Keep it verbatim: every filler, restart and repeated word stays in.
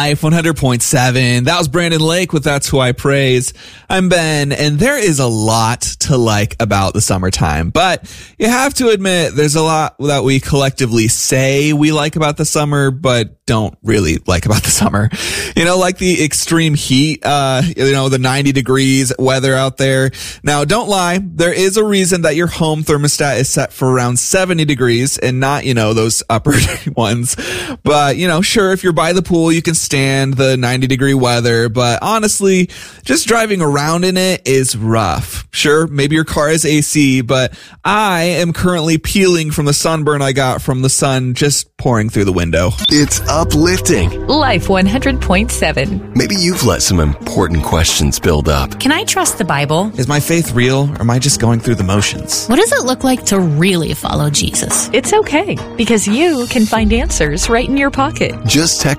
Life one hundred point seven. That was Brandon Lake with That's Who I Praise. I'm Ben, and there is a lot to like about the summertime, but you have to admit there's a lot that we collectively say we like about the summer, but don't really like about the summer. You know, like the extreme heat, uh, you know, the ninety degrees weather out there. Now, don't lie. There is a reason that your home thermostat is set for around seventy degrees and not, you know, those upper ones. But, you know, sure, if you're by the pool, you can stand the ninety degree weather, but honestly, just driving around in it is rough. Sure, maybe your car is A C, but I am currently peeling from the sunburn I got from the sun just pouring through the window. It's uplifting. Life one hundred point seven. Maybe you've let some important questions build up. Can I trust the Bible? Is my faith real, or am I just going through the motions? What does it look like to really follow Jesus? It's okay, because you can find answers right in your pocket. Just text